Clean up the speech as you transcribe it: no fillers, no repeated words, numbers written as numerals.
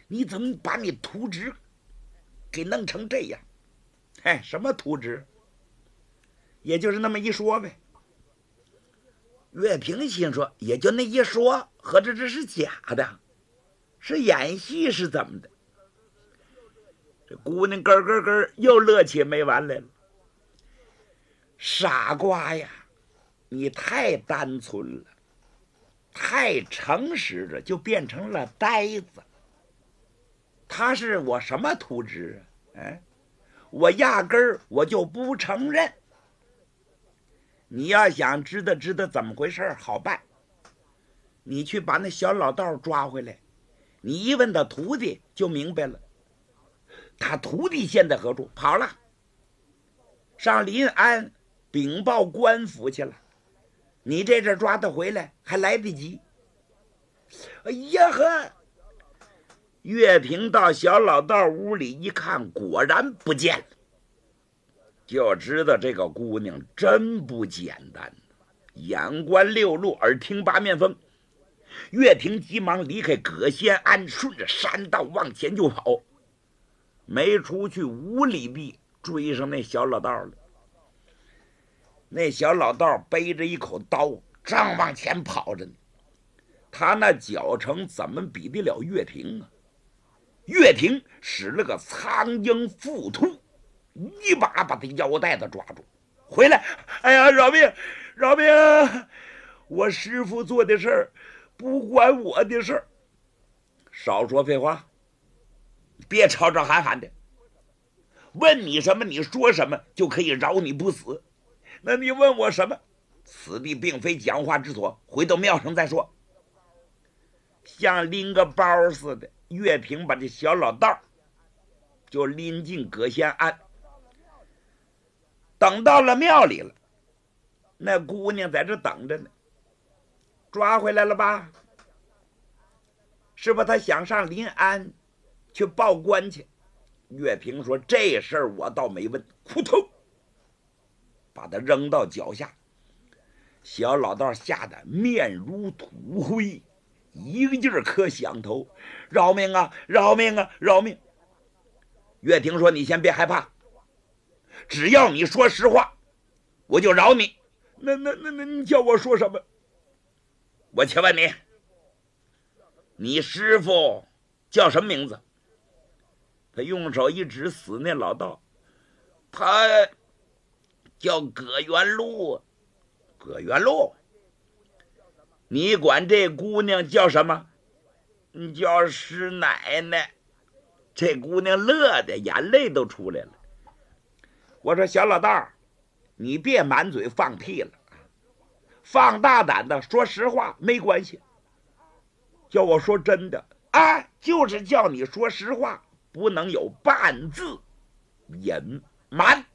你怎么把你图纸给弄成这样？哎，什么图纸？也就是那么一说呗。岳平心说，也就那一说，合着这是假的，是演戏是怎么的？这姑娘咯咯咯又乐起没完来了。傻瓜呀，你太单纯了，太诚实了，就变成了呆子。他是我什么图纸啊？哎，我压根儿我就不承认。你要想知道怎么回事，好办，你去把那小老道抓回来，你一问他徒弟就明白了。他徒弟现在何处？跑了，上临安禀报官府去了。你这阵抓他回来还来得及。哎呀呵！岳平到小老道屋里一看，果然不见了，就知道这个姑娘真不简单，眼观六路，耳听八面风。岳平急忙离开葛仙庵，顺着山道往前就跑，没出去5里地，追上那小老道了。那小老道背着一口刀，正往前跑着呢。他那脚程怎么比得了岳平啊？岳霆使了个苍鹰附突，一把把他腰带子抓住。回来！哎呀，饶命！饶命！我师父做的事儿不关我的事儿。少说废话，别吵吵喊喊的。问你什么，你说什么，就可以饶你不死。那你问我什么？此地并非讲话之所，回到庙上再说。像拎个包似的，岳平把这小老道就拎进葛仙庵。等到了庙里了，那姑娘在这等着呢。抓回来了吧？是不是他想上临安去报官去？岳平说：“这事儿我倒没问。”扑通，把他扔到脚下。小老道吓得面如土灰，一个劲儿磕响头：“饶命啊！饶命啊！饶命！”岳平说：“你先别害怕，只要你说实话，我就饶你。那你叫我说什么？我且问你，你师父叫什么名字？”他用手一指死那老道，他叫葛元禄。葛元禄，你管这姑娘叫什么？你叫师奶奶。这姑娘乐的眼泪都出来了。我说小老道，你别满嘴放屁了，放大胆的说实话没关系。叫我说真的啊，就是叫你说实话，不能有半字隐瞒。